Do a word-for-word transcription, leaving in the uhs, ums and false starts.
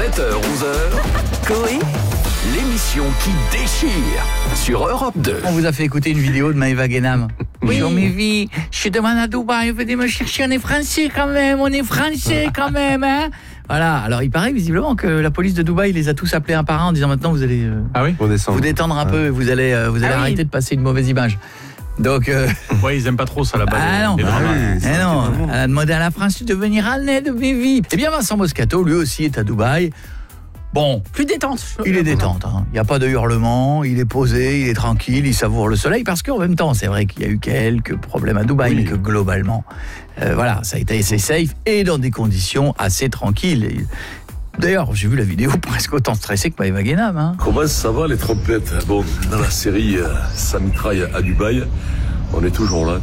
sept heures onze heures, Coé, l'émission qui déchire sur Europe deux. On vous a fait écouter une vidéo de Maëva Guénam. Oui. Bonjour Mévi, je demande à Dubaï, venez me chercher, on est français quand même, on est français quand même, hein. Voilà, alors il paraît visiblement que la police de Dubaï les a tous appelés un par un en disant maintenant vous allez euh, Ah oui, vous détendre un peu, vous allez, euh, vous allez Ah oui. arrêter de passer une mauvaise image. Donc, euh, ouais, ils aiment pas trop ça là-bas. ah non, les bah dramas. oui, eh non, elle a demandé à la France de venir en aide, Mévi. Eh bien Vincent Moscato, lui aussi est à Dubaï. Bon, Plus détente. il est détente, hein. Il n'y a pas de hurlement, il est posé, il est tranquille, il savoure le soleil, parce qu'en même temps, c'est vrai qu'il y a eu quelques problèmes à Dubaï, Oui. mais que globalement, euh, voilà, ça a été assez safe et dans des conditions assez tranquilles. Et d'ailleurs, j'ai vu la vidéo presque autant stressée que Maëva Guénam, hein. Comment ça va les trompettes? Bon, dans la série euh, Ça mitraille à Dubaï, on est toujours là.